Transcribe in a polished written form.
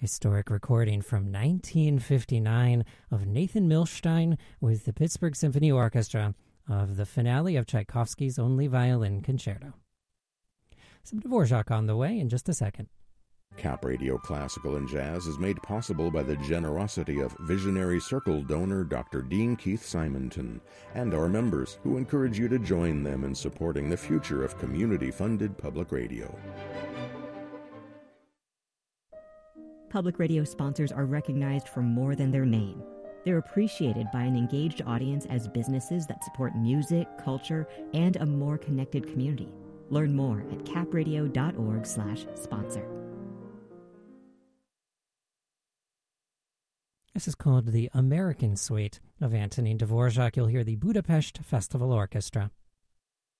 Historic recording from 1959 of Nathan Milstein with the Pittsburgh Symphony Orchestra of the finale of Tchaikovsky's Only Violin Concerto. Some Dvorak on the way in just a second. Cap Radio Classical and Jazz is made possible by the generosity of visionary Circle donor Dr. Dean Keith Simonton and our members, who encourage you to join them in supporting the future of community-funded public radio. Public radio sponsors are recognized for more than their name. They're appreciated by an engaged audience as businesses that support music, culture, and a more connected community. Learn more at capradio.org/sponsor. This is called the American Suite of Antonin Dvorak. You'll hear the Budapest Festival Orchestra.